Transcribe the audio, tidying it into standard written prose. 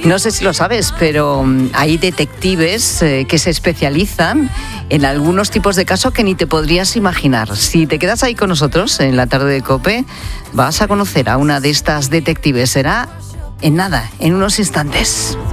No sé si lo sabes, pero hay detectives que se especializan en algunos tipos de casos que ni te podrías imaginar. Si te quedas ahí con nosotros en la tarde de COPE, vas a conocer a una de estas detectives. Será en nada, en unos instantes.